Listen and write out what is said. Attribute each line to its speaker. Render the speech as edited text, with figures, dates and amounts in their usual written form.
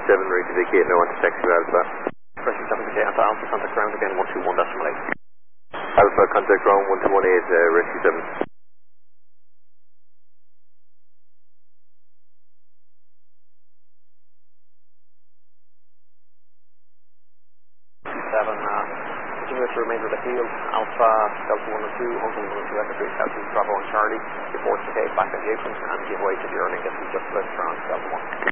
Speaker 1: 7, ready to vacate, no one to taxi Alpha.
Speaker 2: Rescue 7 vacate Alpha, Alpha contact ground again, 121.8.
Speaker 1: Alpha contact ground 1218, Rescue 7.
Speaker 2: 7, continue with the remainder of the field, Alpha, Delta 1 and 2, Hotel 1 and 2, Echo 3, South East, Bravo and Charlie, report to take back at the apron and give way to the earning as we just left France, Delta 1.